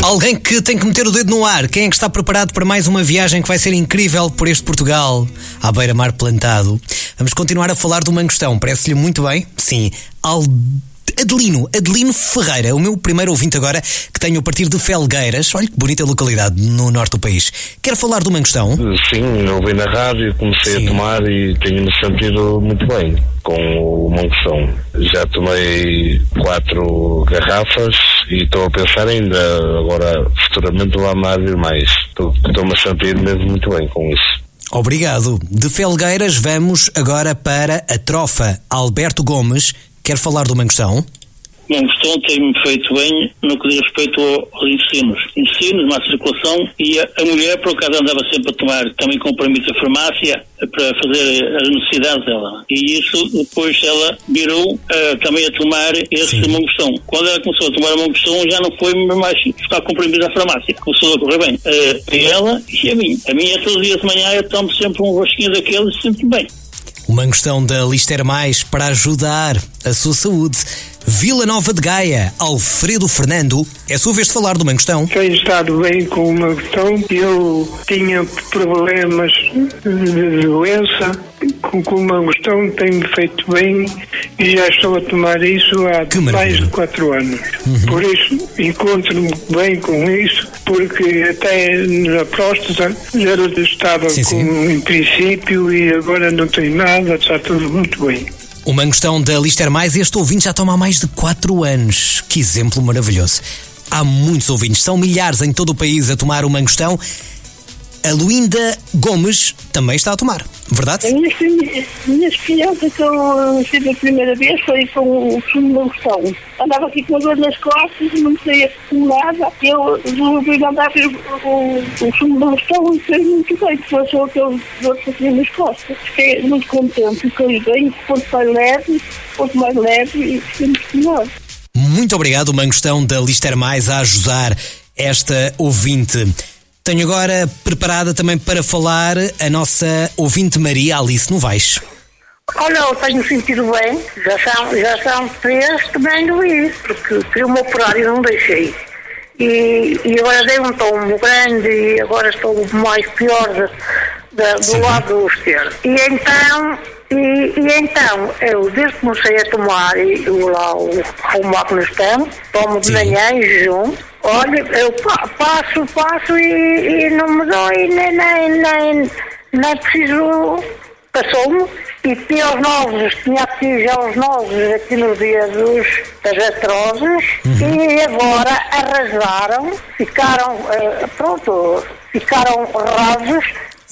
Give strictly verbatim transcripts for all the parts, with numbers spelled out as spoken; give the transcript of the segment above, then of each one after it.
Alguém que tem que meter o dedo no ar. Quem é que está preparado para mais uma viagem que vai ser incrível por este Portugal, à beira-mar plantado? Vamos continuar a falar do mangostão. Parece-lhe muito bem? Sim. Al... Adelino, Adelino Ferreira, o meu primeiro ouvinte agora, que tenho a partir de Felgueiras. Olha que bonita localidade no norte do país. Quer falar do mangostão? Sim, ouvi na rádio, comecei Sim. a tomar e tenho-me sentido muito bem com o mangostão. Já tomei quatro garrafas e estou a pensar ainda, agora futuramente lá mais e mais. Estou-me a sentir mesmo muito bem com isso. Obrigado. De Felgueiras vamos agora para a Trofa. Alberto Gomes quer falar do mangostão? O mangostão tem-me feito bem no que diz respeito aos ensinos. Ensinos, má circulação, e a, a mulher, por acaso, andava sempre a tomar também comprimidos da farmácia para fazer as necessidades dela. E isso, depois ela virou uh, também a tomar esse Sim. mangostão. Quando ela começou a tomar o mangostão, já não foi mais buscar comprimidos da farmácia. Começou a correr bem. Uh, a ela e a mim. A minha, todos os dias de manhã, eu tomo sempre um rosquinho daqueles e sinto-me bem. O mangostão da Lister Mais para ajudar a sua saúde. Vila Nova de Gaia, Alfredo Fernando, é a sua vez de falar do mangostão. Tenho estado bem com o mangostão. Eu tinha problemas de doença. Com, com o mangostão tem-me feito bem e já estou a tomar isso há mais de quatro anos. Uhum. Por isso, encontro-me bem com isso, porque até na próstata já estava sim, com sim. em princípio e agora não tenho nada, está tudo muito bem. O mangostão da Lister Mais, este ouvinte já toma há mais de quatro anos. Que exemplo maravilhoso. Há muitos ouvintes, são milhares em todo o país a tomar o mangostão. A Luínda Gomes também está a tomar, verdade? A minha, minha experiência que eu tive a primeira vez foi com o sumo de mangostão. Andava aqui com a dor nas costas, não sei a que nada. Eu resolvi mandar o, o sumo de mangostão e fez muito bem, porque foi aquele dor que eu tinha nas costas. Fiquei muito contente, fiquei bem, quanto mais leve, quanto mais leve e fiquei muito melhor. Muito obrigado, o mangostão da Lister Mais, a ajudar esta ouvinte. Tenho agora preparada também para falar a nossa ouvinte Maria Alice Novaes. Olha, eu tenho sentido bem, já são, já são três também do isso, porque queria-me operar e não deixei. E, e agora dei um tombo grande e agora estou mais pior de, de, do Sim. lado esquerdo. E então, e, e então, eu desde que comecei a tomar e, eu lá o rumo no estão, tomo de Sim. manhã em jejum. Olha, eu passo, passo e, e não me dói, nem, nem, nem, nem preciso, passou-me. E tinha os novos, tinha aqui já os novos aqui nos dedos das artroses uhum. e agora arrasaram, ficaram, uh, pronto, ficaram rasos,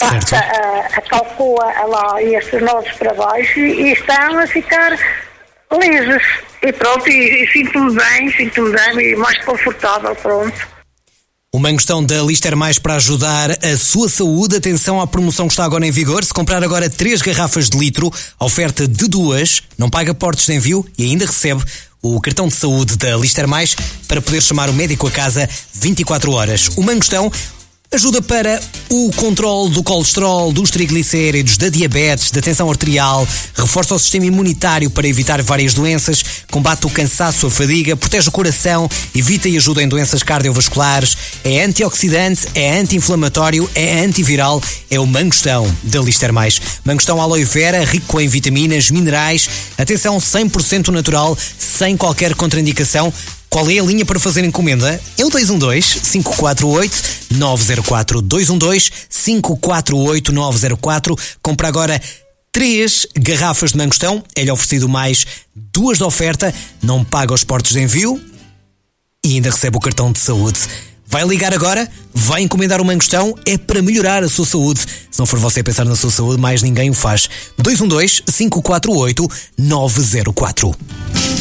acalcou lá estes novos para baixo e estão a ficar lisos. E pronto, e, e sinto-me bem, sinto-me bem e mais confortável, pronto. O mangostão da Lister Mais para ajudar a sua saúde. Atenção à promoção que está agora em vigor. Se comprar agora três garrafas de litro, a oferta de duas, não paga portos de envio e ainda recebe o cartão de saúde da Lister Mais para poder chamar o médico a casa vinte e quatro horas. O mangostão ajuda para o controle do colesterol, dos triglicéridos, da diabetes, da tensão arterial, reforça o sistema imunitário para evitar várias doenças, combate o cansaço, a fadiga, protege o coração, evita e ajuda em doenças cardiovasculares, é antioxidante, é anti-inflamatório, é antiviral, é o mangostão da Lister Mais. Mangostão aloe vera, rico em vitaminas, minerais, atenção cem por cento natural, sem qualquer contraindicação. Qual é a linha para fazer encomenda? É o dois um dois, cinco quatro oito, nove zero quatro. dois um dois, cinco quatro oito, nove zero quatro. Compra agora três garrafas de mangostão. É-lhe oferecido mais duas de oferta. Não paga os portos de envio e ainda recebe o cartão de saúde. Vai ligar agora, vai encomendar o mangostão. É para melhorar a sua saúde. Se não for você a pensar na sua saúde, mais ninguém o faz. dois um dois, cinco quatro oito, nove zero quatro.